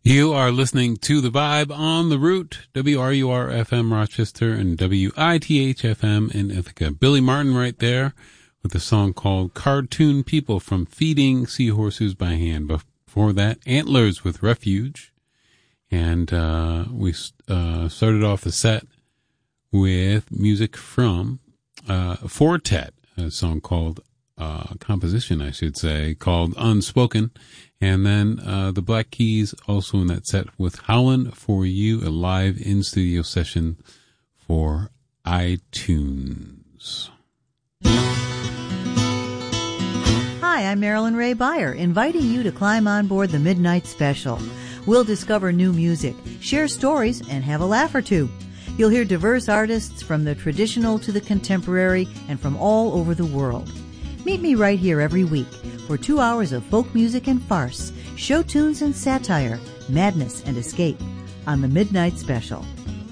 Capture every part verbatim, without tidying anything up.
You are listening to The Vibe on The Root, W R U R F M Rochester and W I T H F M in Ithaca. Billy Martin right there with a song called Cartoon People from Feeding Seahorses by Hand. Before that, Antlers with Refuge. And uh, we uh, started off the set with music from uh, Fortet, a song called, uh, composition I should say, called Unspoken. And then uh, the Black Keys also in that set with Howlin' For You, a live in-studio session for iTunes. Hi, I'm Marilyn Ray Beyer, inviting you to climb on board the Midnight Special. We'll discover new music, share stories, and have a laugh or two. You'll hear diverse artists from the traditional to the contemporary and from all over the world. Meet me right here every week for two hours of folk music and farce, show tunes and satire, madness and escape on the Midnight Special.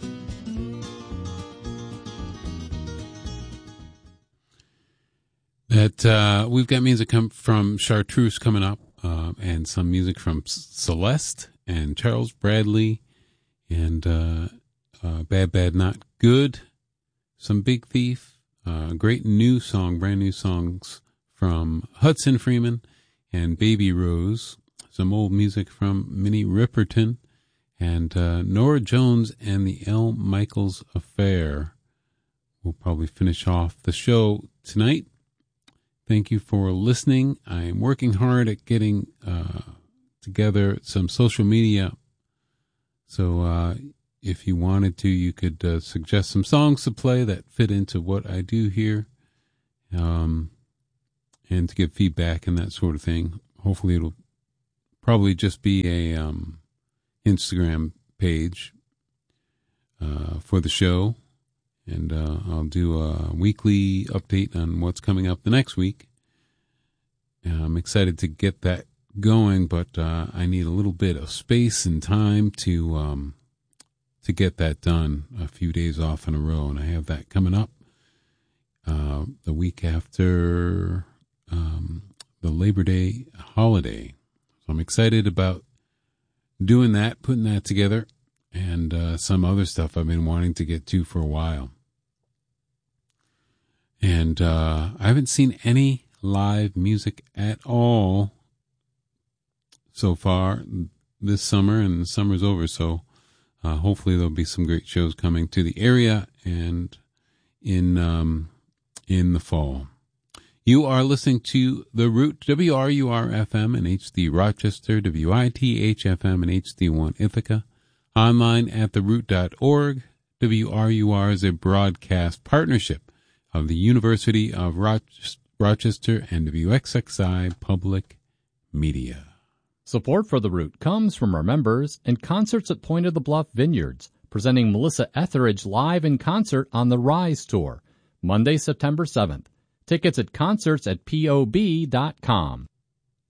That uh, we've got music come from Chartreuse coming up, uh, and some music from Celeste and Charles Bradley, and uh, uh, Bad Bad Not Good, some Big Thief, uh, great new song, brand new songs from Hudson Freeman and Baby Rose, some old music from Minnie Riperton, and uh, Nora Jones and the L. Michaels Affair. We'll probably finish off the show tonight. Thank you for listening. I'm working hard at getting uh, together some social media. So uh, if you wanted to, you could uh, suggest some songs to play that fit into what I do here, um, and to give feedback and that sort of thing. Hopefully it'll probably just be a um, Instagram page uh, for the show. And uh, I'll do a weekly update on what's coming up the next week. Uh, I'm excited to get that going, but uh, I need a little bit of space and time to um, to get that done. A few days off in a row, and I have that coming up uh, the week after um, the Labor Day holiday. So I'm excited about doing that, putting that together. And uh, some other stuff I've been wanting to get to for a while. And uh, I haven't seen any live music at all so far this summer, and the summer's over. So uh, hopefully there'll be some great shows coming to the area and in um, in the fall. You are listening to The Root, W R U R F M and H D Rochester, W I T H F M and H D one Ithaca. Online at the root dot org. W R U R is a broadcast partnership of the University of Roch- Rochester and W X X I Public Media. Support for The Root comes from our members and concerts at Point of the Bluff Vineyards, presenting Melissa Etheridge live in concert on the Rise Tour, Monday, September seventh. Tickets at concerts at P O B dot com.